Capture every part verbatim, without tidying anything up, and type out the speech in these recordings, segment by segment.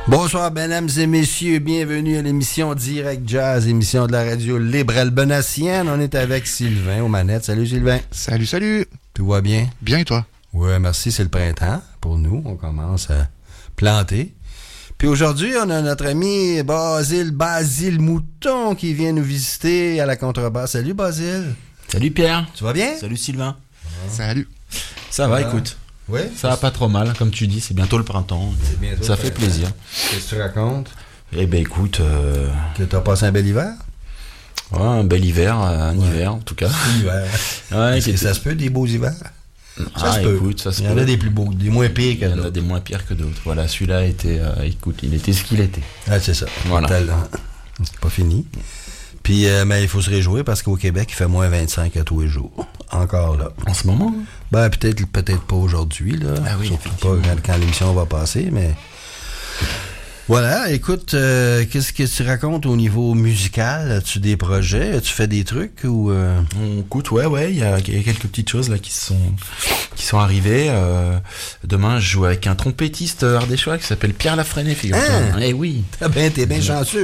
Bonsoir, mesdames et messieurs. Bienvenue à l'émission Direct Jazz, émission de la radio libre-albenacienne. On est avec Sylvain aux manettes. Salut, Sylvain. Salut, salut. Tout va bien? Bien, et toi? Oui, merci. C'est le printemps pour nous. On commence à planter. Puis aujourd'hui, on a notre ami Basile, Basile Mouton qui vient nous visiter à la contrebasse. Salut, Basile. Salut, Pierre. Tu vas bien? Salut, Sylvain. Ah. Salut. Ça va, Ah. écoute. Oui? Ça va pas trop mal, comme tu dis, c'est bientôt le printemps. C'est bientôt ça le fait printemps. plaisir. Qu'est-ce que tu racontes? Eh ben écoute, euh, Que t'as passé un bel hiver? ouais, un bel hiver, un Ouais. hiver en tout cas. Hiver. Ouais, Est-ce qui que était- ça se peut, des beaux hivers? Ça Ah, se peut. écoute, ça se Il y en peut. a des plus beaux, des moins pires que Il y en a d'autres. des moins pires que d'autres. Voilà, celui-là était, euh, écoute, il était ce qu'il était. Ah, c'est ça. Voilà. Talent. C'est pas fini. Puis, euh, mais il faut se réjouir parce qu'au Québec, il fait moins vingt-cinq à tous les jours. Encore là. En ce moment, hein. Ben, peut-être peut-être pas aujourd'hui, là. Ah oui, Surtout pas effectivement. quand, quand l'émission va passer, mais... Voilà, écoute, euh, qu'est-ce que tu racontes au niveau musical? As-tu des projets? As-tu fait des trucs ou... Euh... On écoute, ouais, ouais, il y a, il y a quelques petites choses là qui sont qui sont arrivées. Euh, demain, je joue avec un trompettiste ardéchois qui s'appelle Pierre Lafrenet, figure-toi. Hein? Eh oui, Ah ben, t'es bien chanceux.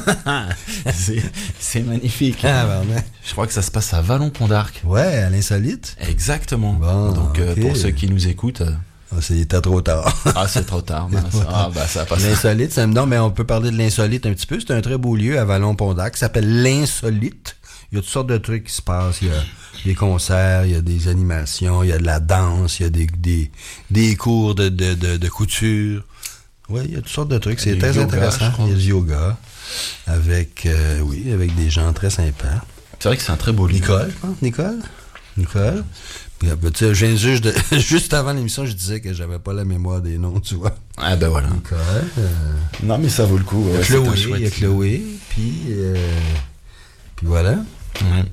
c'est c'est magnifique. Ah, ben, Je crois que ça se passe à Vallon-Pont d'Arc. ouais, à l'insolite. Exactement. Bon, Donc euh, ok. pour ceux qui nous écoutent, euh, Ah, c'était trop tard. ah c'est trop tard. mince. Ah bah ça passe. L'insolite, ça me donne, mais on peut parler de l'insolite un petit peu. C'est un très beau lieu à Vallon-Pont-d'Arc qui s'appelle l'Insolite. Il y a toutes sortes de trucs qui se passent. Il y a des concerts, il y a des animations, il y a de la danse, il y a des, des, des cours de, de, de, de couture. Oui, il y a toutes sortes de trucs. C'est Du très yoga, intéressant. je crois. Il y a du yoga avec, euh, oui, avec des gens très sympas. C'est vrai que c'est un très beau lieu. Nicole, je pense. Nicole? Nicole? Puis, euh, tu sais, je viens juste, de, juste avant l'émission, je disais que j'avais pas la mémoire des noms, tu vois. Ah ben voilà. Nicole. Euh, Non mais ça vaut le coup. il y a ouais, c'est un Chloé, chouette- il y a Chloé, puis, euh, puis voilà. Ouais.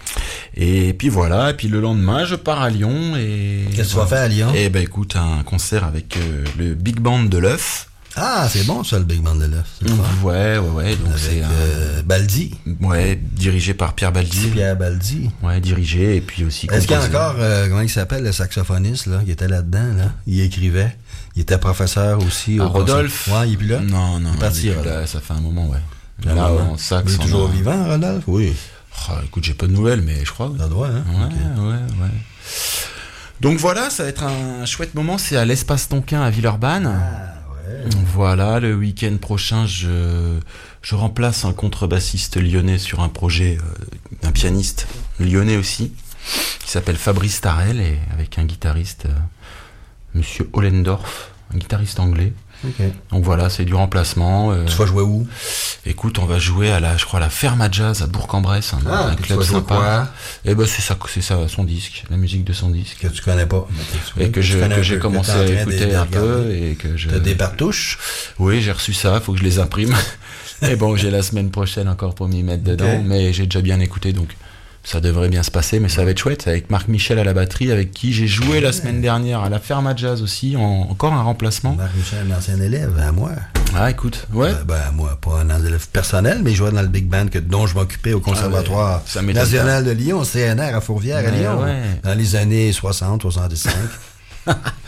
Et puis voilà. Et puis le lendemain, je pars à Lyon et. Qu'est-ce que tu vas faire à Lyon? Eh ben écoute, un concert avec euh, le Big Band de l'œuf. Ah, c'est bon ça, le Big Band de l'œuf. C'est le fun. Ouais, ouais, ouais. Donc Avec c'est un- euh, Baldi, ouais, dirigé par Pierre Baldi. Pierre Baldi. Ouais, dirigé et puis aussi. Est-ce qu'il y a composé. encore, euh, comment il s'appelle, le saxophoniste, là, qui était là-dedans, là? Il écrivait. Il était professeur aussi. Ah, au Rodolphe. conserv- Ouais, il est plus là? Non, non, Il est parti, il est plus Rodolphe. là, ça fait un moment, ouais. Ah, Là, ouais. en sax, Il est on toujours a- vivant, Rodolphe? Oui. Ah, écoute, j'ai pas de nouvelles, mais je crois. Ça doit, hein? Ouais, Ok. ouais, ouais. Donc voilà, ça va être un chouette moment. C'est à l'Espace Tonquin à Villeurbanne. Ah, ouais. Voilà, le week-end prochain, je, je remplace un contrebassiste lyonnais sur un projet euh, d'un pianiste lyonnais aussi, qui s'appelle Fabrice Tarel, et avec un guitariste, euh, Monsieur Ollendorf, un guitariste anglais. OK. Donc voilà, c'est du remplacement. euh, Tu vas jouer où? Écoute, on va jouer à la, je crois, à la Ferma Jazz à Bourg-en-Bresse, un, Ah, un tu club vas jouer sympa. quoi? Et ben c'est ça, c'est ça, son disque, la musique de son disque. Que tu connais pas. Et que Tu je- connais que un j'ai peu, commencé que t'es en à train de- écouter de un peu regarder. et que je. T'as des cartouches? Oui, j'ai reçu ça, faut que je les imprime. Et bon, j'ai la semaine prochaine encore pour m'y mettre dedans, Ok. mais j'ai déjà bien écouté, donc ça devrait bien se passer, mais ça va être chouette. C'est avec Marc Michel à la batterie, avec qui j'ai joué la semaine dernière à la Ferma Jazz aussi, en, encore un remplacement. Marc Michel, un ancien élève à moi. Ah, écoute, ouais. Euh, ben, à moi, pas un élève personnel, mais il jouait dans le big band que, dont je m'occupais au Conservatoire Ah ouais, ça m'étonne national de Lyon, C N R à Fourvière à Mais Lyon, ouais. dans les années soixante soixante-cinq.